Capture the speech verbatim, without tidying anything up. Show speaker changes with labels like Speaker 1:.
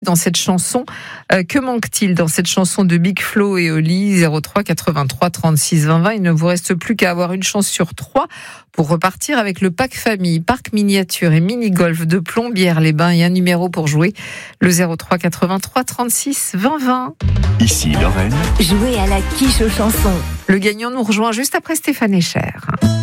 Speaker 1: dans cette chanson. Euh, que manque-t-il dans cette chanson de Big Flo et Oli? Zéro trois quatre-vingt-trois trente-six vingt vingt. Il ne vous reste plus qu'à avoir une chance sur trois pour repartir avec le pack famille, parc miniature et mini-golf de Plombières-les-Bains et un numéro pour jouer, le zéro trois quatre-vingt-trois trente-six vingt vingt.
Speaker 2: Ici Lorraine.
Speaker 3: Jouez à la quiche aux chansons.
Speaker 1: Le gagnant nous rejoint juste après Stéphane Echer.